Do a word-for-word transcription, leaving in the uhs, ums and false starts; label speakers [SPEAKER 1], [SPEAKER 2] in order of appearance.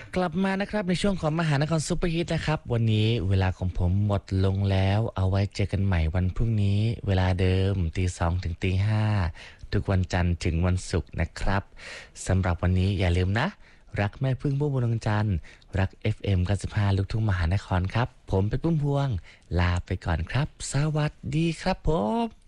[SPEAKER 1] กลับมานะครับในช่วงของมหานครซุปเปอร์ฮิตนะครับวันนี้เวลาของผมหมดลงแล้วเอาไว้เจอกันใหม่วันพรุ่งนี้เวลาเดิมตีสองถึงตีห้าทุกวันจันทร์ถึงวันศุกร์นะครับสำหรับวันนี้อย่าลืมนะรักแม่พึ่งพุ่มพวงดวงจันทร์รัก เอฟ เอ็ม เก้าสิบห้าลูกทุ่งมหานครครับผมเป็นพุ่มพวงลาไปก่อนครับสวัสดีครับผม